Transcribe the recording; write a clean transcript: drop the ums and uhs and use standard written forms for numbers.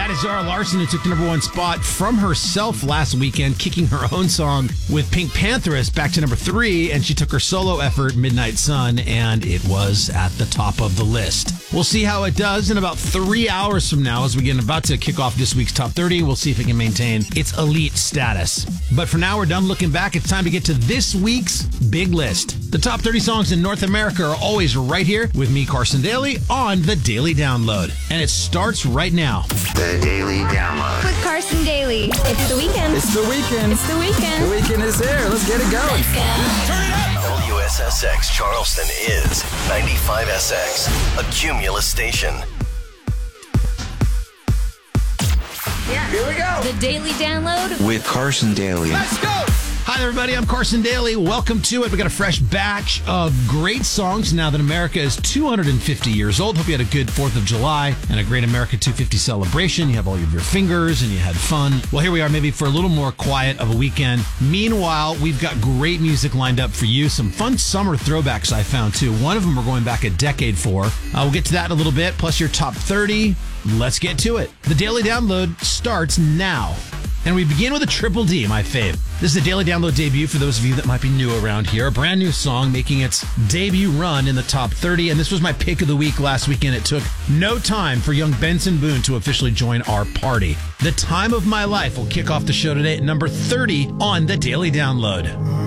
That is Zara Larsson, who took the number one spot from herself last weekend, kicking her own song with Pink Pantheress back to number 3, and she took her solo effort, Midnight Sun, and it was at the top of the list. We'll see how it does in about 3 hours from now as we get about to kick off this week's Top 30. We'll see if it can maintain its elite status. But for now, we're done looking back. It's time to get to this week's big list. The top 30 songs in North America are always right here with me, Carson Daly, on The Daily Download. And it starts right now. The Daily Download. With Carson Daly. It's the weekend. It's the weekend. It's the weekend. The weekend is here. Let's get it going. Turn it up! WSSX Charleston is 95SX, a Cumulus station. Here we go. The Daily Download. With Carson Daly. Let's go. Hi there, everybody. I'm Carson Daly. Welcome to it. We got a fresh batch of great songs now that America is 250 years old. Hope you had a good 4th of July and a great America 250 celebration. You have all of your fingers and you had fun. Well, here we are, maybe for a little more quiet of a weekend. Meanwhile, we've got great music lined up for you. Some fun summer throwbacks I found, too. One of them we're going back a decade for. We'll get to that in a little bit, plus your top 30. Let's get to it. The Daily Download starts now. And we begin with a Triple D, my fave. This is a Daily Download debut for those of you that might be new around here. A brand new song making its debut run in the top 30. And this was my pick of the week last weekend. It took no time for young Benson Boone to officially join our party. The Time of My Life will kick off the show today at number 30 on the Daily Download.